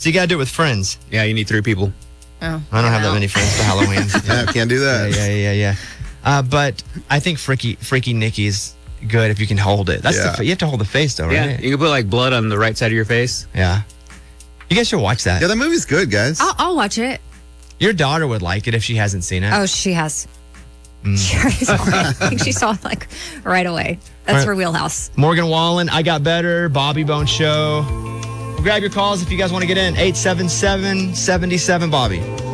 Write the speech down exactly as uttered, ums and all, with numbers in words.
So you got to do it with friends. Yeah, you need three people. Oh, I don't have that many friends for Halloween. Yeah, can't do that. Yeah, yeah, yeah, yeah. Uh, but I think Freaky Freaky Nicky's good if you can hold it. That's Yeah. the, you have to hold the face though, Yeah, right? you can put like blood on the right side of your face. Yeah. You guys should watch that. Yeah, that movie's good, guys. I'll, I'll watch it. Your daughter would like it if she hasn't seen it. Oh, she has. She already saw it. I think she saw it like right away. That's Right. her wheelhouse. Morgan Wallen, I Got Better, Bobby Bone Show. Grab your calls if you guys want to get in. eight seven seven, seven seven, Bobby.